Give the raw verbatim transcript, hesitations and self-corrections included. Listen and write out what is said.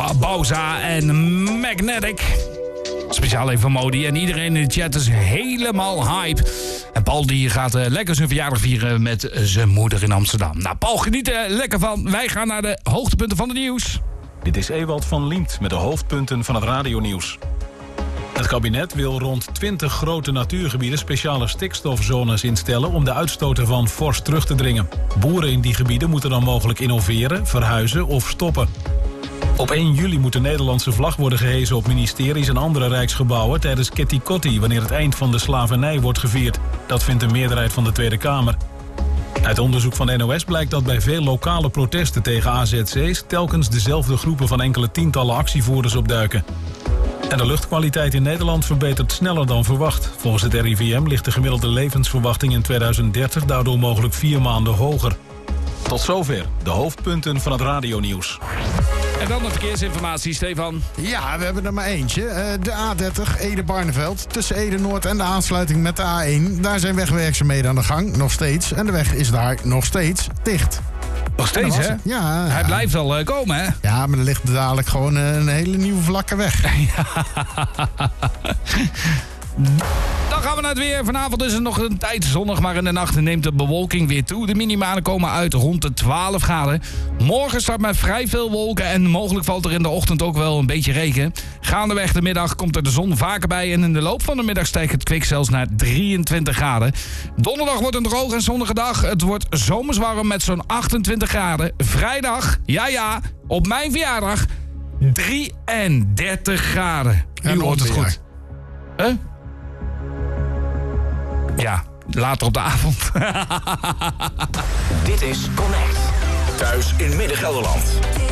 Bauza en Magnetic. Speciaal even Modi. En iedereen in de chat is helemaal hype. En Paul die gaat uh, lekker zijn verjaardag vieren met zijn moeder in Amsterdam. Nou, Paul, geniet er lekker van. Wij gaan naar de hoogtepunten van het nieuws. Dit is Ewald van Liemt met de hoofdpunten van het radionieuws. Het kabinet wil rond twintig grote natuurgebieden speciale stikstofzones instellen om de uitstoot ervan fors terug te dringen. Boeren in die gebieden moeten dan mogelijk innoveren, verhuizen of stoppen. Op één juli moet de Nederlandse vlag worden gehesen op ministeries en andere rijksgebouwen tijdens Ketty Kotti, wanneer het eind van de slavernij wordt gevierd. Dat vindt de meerderheid van de Tweede Kamer. Uit onderzoek van de N O S blijkt dat bij veel lokale protesten tegen A Z C's telkens dezelfde groepen van enkele tientallen actievoerders opduiken. En de luchtkwaliteit in Nederland verbetert sneller dan verwacht. Volgens het R I V M ligt de gemiddelde levensverwachting in tweeduizend dertig daardoor mogelijk vier maanden hoger. Tot zover de hoofdpunten van het radionieuws. En dan de verkeersinformatie, Stefan. Ja, we hebben er maar eentje. Uh, de A dertig, Ede-Barneveld. Tussen Ede-Noord en de aansluiting met de A één. Daar zijn wegwerkzaamheden aan de gang, nog steeds. En de weg is daar nog steeds dicht. Nog steeds, hè? Ja, ja. Hij blijft wel uh, komen, hè? Ja, maar er ligt dadelijk gewoon uh, een hele nieuwe vlakke weg. Ja. Dan gaan we naar het weer. Vanavond is het nog een tijd zonnig, maar in de nacht neemt de bewolking weer toe. De minimalen komen uit rond de twaalf graden. Morgen start met vrij veel wolken en mogelijk valt er in de ochtend ook wel een beetje regen. Gaandeweg de middag komt er de zon vaker bij en in de loop van de middag stijgt het kwik zelfs naar drieëntwintig graden. Donderdag wordt een droge en zonnige dag. Het wordt zomers warm met zo'n achtentwintig graden. Vrijdag, ja ja, op mijn verjaardag, drieëndertig graden. U hoort het goed. Huh? Ja, later op de avond. Dit is Connect. Thuis in Midden-Gelderland.